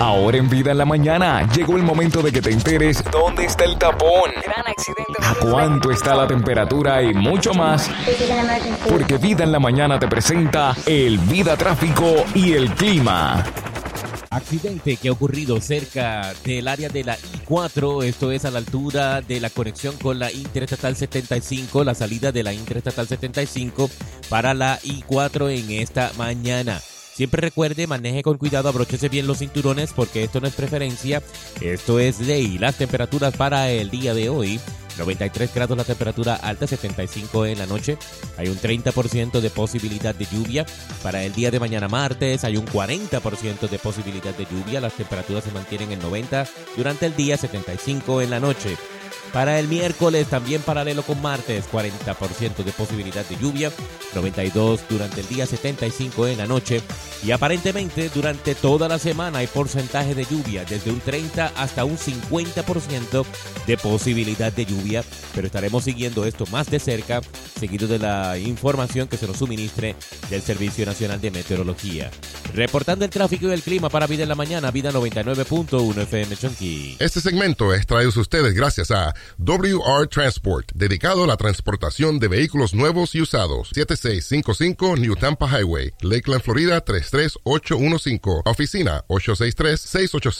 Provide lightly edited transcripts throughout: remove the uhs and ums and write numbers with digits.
Ahora en Vida en la Mañana llegó el momento de que te enteres dónde está el tapón, Gran accidente. a cuánto está la temperatura y mucho más. Porque Vida en la Mañana te presenta el Vida Tráfico y el Clima. Accidente que ha ocurrido cerca del área de la I-4, esto es a la altura de la conexión con la Interestatal 75, la salida de la Interestatal 75 para la I-4 en esta mañana. Siempre recuerde, maneje con cuidado, abróchese bien los cinturones porque esto no es preferencia, esto es ley. Las temperaturas para el día de hoy: 93 grados la temperatura alta, 75 en la noche. Hay un 30% de posibilidad de lluvia. Para el día de mañana martes hay un 40% de posibilidad de lluvia. Las temperaturas se mantienen en 90 durante el día, 75 en la noche. Para el miércoles, también paralelo con martes, 40% de posibilidad de lluvia, 92 durante el día, 75 en la noche. Y aparentemente durante toda la semana hay porcentaje de lluvia, desde un 30 hasta un 50% de posibilidad de lluvia. Pero estaremos siguiendo esto más de cerca, seguido de la información que se nos suministre del Servicio Nacional de Meteorología. Reportando el tráfico y el clima para Vida en la Mañana, Vida 99.1 FM Chonqui. Este segmento es traído a ustedes gracias a WR Transport, dedicado a la transportación de vehículos nuevos y usados. 7655 New Tampa Highway, Lakeland, Florida 33815. Oficina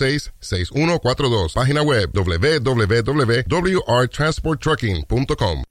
863-686-6142. Página web www.wrtransporttrucking.com.